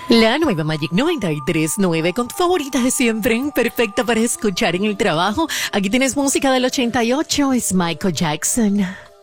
La nueva Magic 93.9 con tu favorita de siempre, perfecta para escuchar en el trabajo. Aquí tienes música del 88, es Michael Jackson.